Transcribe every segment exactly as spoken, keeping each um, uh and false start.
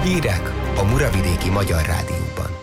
Hírek a Muravidéki Magyar Rádióban.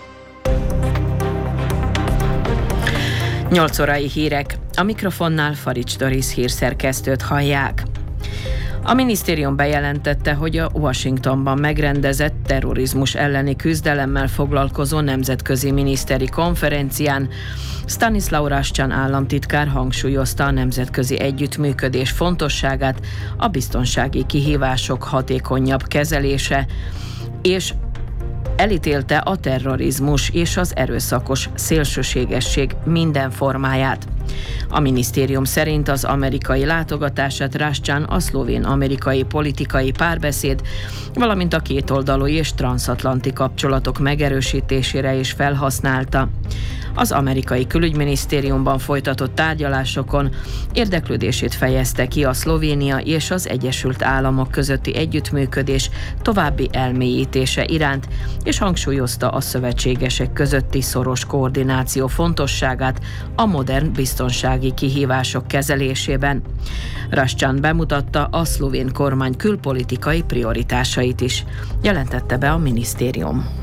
nyolc órai hírek. A mikrofonnál Farics Doris hírszerkesztőt hallják. A minisztérium bejelentette, hogy a Washingtonban megrendezett terrorizmus elleni küzdelemmel foglalkozó nemzetközi miniszteri konferencián Stanislav Rasczan államtitkár hangsúlyozta a nemzetközi együttműködés fontosságát, a biztonsági kihívások hatékonyabb kezelése, és elítélte a terrorizmus és az erőszakos szélsőségesség minden formáját. A minisztérium szerint az amerikai látogatását Rasczan a szlovén-amerikai politikai párbeszéd, valamint a kétoldalú és transzatlanti kapcsolatok megerősítésére is felhasználta. Az amerikai külügyminisztériumban folytatott tárgyalásokon érdeklődését fejezte ki a Szlovénia és az Egyesült Államok közötti együttműködés további elmélyítése iránt, és hangsúlyozta a szövetségesek közötti szoros koordináció fontosságát a modern biztonsági kihívások kezelésében. Rasczan bemutatta a szlovén kormány külpolitikai prioritásait is, jelentette be a minisztérium.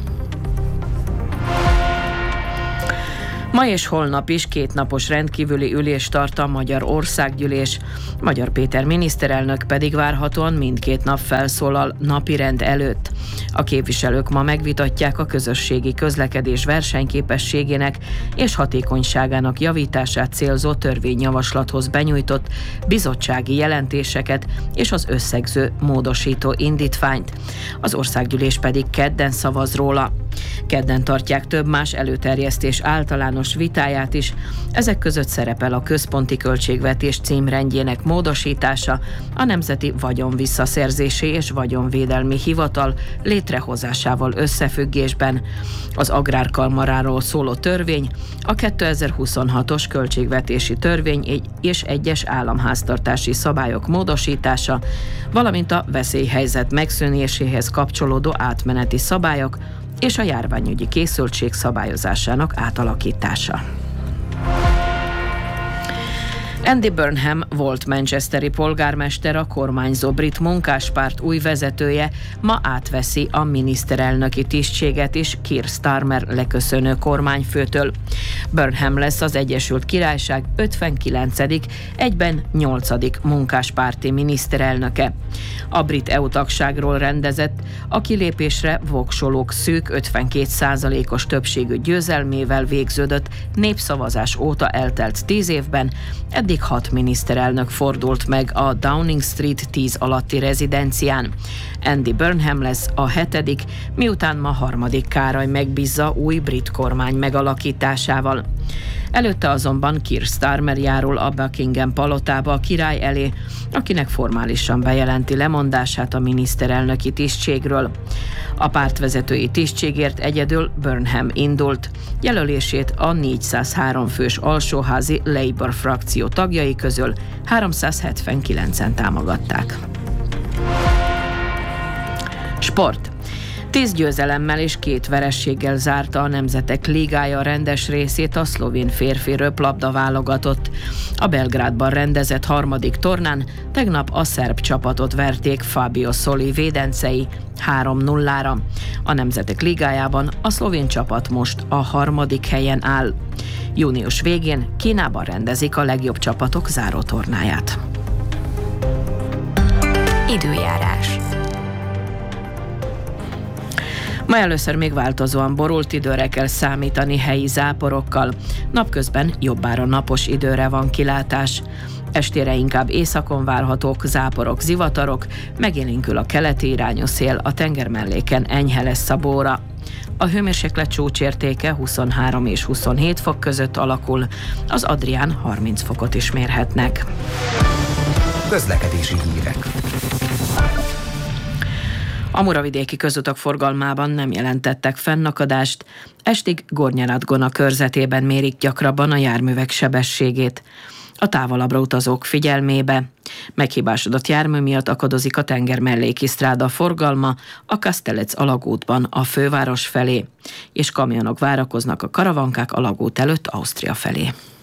Ma és holnap is kétnapos rendkívüli ülést tart a Magyar Országgyűlés. Magyar Péter miniszterelnök pedig várhatóan mindkét nap felszólal napirend előtt. A képviselők ma megvitatják a közösségi közlekedés versenyképességének és hatékonyságának javítását célzó törvényjavaslathoz benyújtott bizottsági jelentéseket és az összegző módosító indítványt. Az országgyűlés pedig kedden szavaz róla. Kedden tartják több más előterjesztés általános vitáját is. Ezek között szerepel a központi költségvetés címrendjének módosítása, a Nemzeti Vagyonvisszaszerzési és Vagyonvédelmi Hivatal létrehozásával összefüggésben, az Agrárkamaráról szóló törvény, a kétezer-huszonhatos költségvetési törvény és egyes államháztartási szabályok módosítása, valamint a veszélyhelyzet megszűnéséhez kapcsolódó átmeneti szabályok és a járványügyi készültség szabályozásának átalakítása. Andy Burnham volt manchesteri polgármester, a kormányzó brit munkáspárt új vezetője ma átveszi a miniszterelnöki tisztséget is Keir Starmer leköszönő kormányfőtől. Burnham lesz az Egyesült Királyság ötvenkilencedik, egyben nyolcadik munkáspárti miniszterelnöke. A brit é u-tagságról rendezett, a kilépésre voksolók szűk ötvenkét százalékos többségű győzelmével végződött népszavazás óta eltelt tíz évben, eddig hat miniszterelnök fordult meg a Downing Street tíz alatti rezidencián. Andy Burnham lesz a hetedik, miután ma harmadik Károly megbízza új brit kormány megalakításával. Előtte azonban Keir Starmer járul a Buckingham palotába a király elé, akinek formálisan bejelenti lemondását a miniszterelnöki tisztségről. A pártvezetői tisztségért egyedül Burnham indult. Jelölését a négyszázhárom fős alsóházi Labour frakció tagjai közül háromszázhetvenkilencen támogatták. Sport. Tíz győzelemmel és két verességgel zárta a Nemzetek Ligája rendes részét a szlovén férfi röplabda válogatott. A Belgrádban rendezett harmadik tornán tegnap a szerb csapatot verték Fabio Soli védencei három nullára. A Nemzetek Ligájában a szlovén csapat most a harmadik helyen áll. Június végén Kínában rendezik a legjobb csapatok zárótornáját. Időjárás. Ma először még változóan borult időre kell számítani helyi záporokkal. Napközben jobbára napos időre van kilátás. Estére inkább északon várhatók záporok, zivatarok, megélénkül a keleti irányú szél, a tengermelléken enyhe lesz a bóra. A hőmérséklet csúcsértéke huszonhárom és huszonhét fok között alakul, az Adrián harminc fokot is mérhetnek. Közlekedési hírek. A muravidéki közutak forgalmában nem jelentettek fennakadást, estig Gornyaradgona körzetében mérik gyakrabban a járművek sebességét. A távolabbra utazók figyelmébe. Meghibásodott jármű miatt akadozik a tengermelléki sztráda forgalma a Kastelec alagútban a főváros felé, és kamionok várakoznak a Karavankák alagút előtt Ausztria felé.